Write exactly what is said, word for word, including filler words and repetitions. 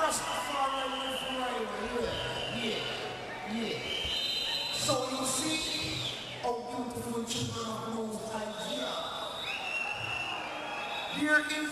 Rastafari live forever. Yeah, yeah, yeah. So you see, oh beautiful children of Most High, here in